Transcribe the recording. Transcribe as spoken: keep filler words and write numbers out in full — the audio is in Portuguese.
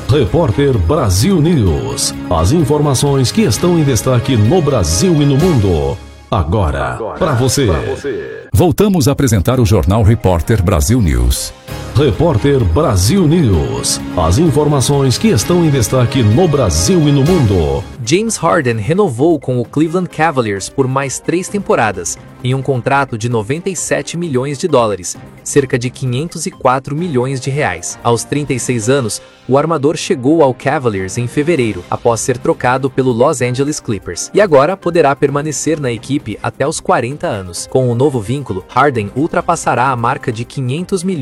Repórter Brasil News. As informações que estão em destaque no Brasil e no mundo. Agora, Agora para você. você. Voltamos a apresentar o Jornal Repórter Brasil News. Repórter Brasil News. As informações que estão em destaque no Brasil e no mundo. James Harden renovou com o Cleveland Cavaliers por mais três temporadas, em um contrato de noventa e sete milhões de dólares, cerca de quinhentos e quatro milhões de reais. Aos trinta e seis anos, o armador chegou ao Cavaliers em fevereiro, após ser trocado pelo Los Angeles Clippers, e agora poderá permanecer na equipe até os quarenta anos. Com o novo vínculo, Harden ultrapassará a marca de quinhentos milhões